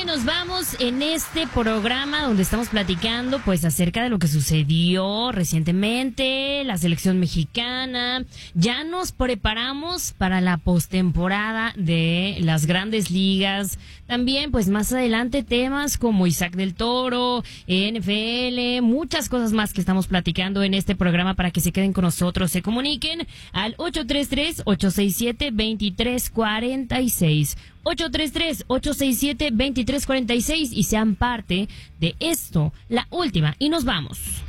nos vamos en este programa donde estamos platicando pues acerca de lo que sucedió recientemente, la selección mexicana. Ya nos preparamos para la postemporada de las grandes ligas. También pues más adelante temas como Isaac del Toro, NFL, muchas cosas más que estamos platicando en este programa para que se queden con nosotros. Se comuniquen al 833-867-2346. 833-867-2346 y sean parte de esto, la última. Y nos vamos.